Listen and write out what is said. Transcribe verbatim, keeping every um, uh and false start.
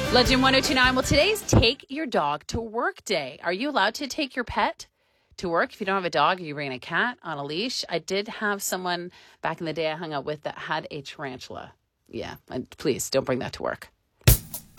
Legend one oh two nine. Well, today's Take Your Dog to Work Day. Are you allowed to take your pet to work? If you don't have a dog, you bring a cat on a leash. I did have someone back in the day I hung out with that had a tarantula. Yeah, and please don't bring that to work.